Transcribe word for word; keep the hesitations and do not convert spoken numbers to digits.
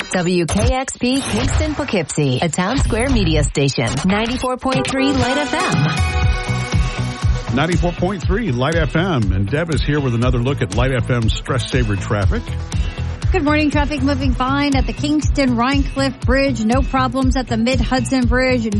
W K X P Kingston Poughkeepsie, a Town Square media station. ninety-four point three Light F M. ninety-four point three Light F M. And Deb is here with another look at Light F M's stress saver traffic. Good morning. Traffic moving fine at the Kingston Rhinecliff Bridge. No problems at the Mid-Hudson Bridge.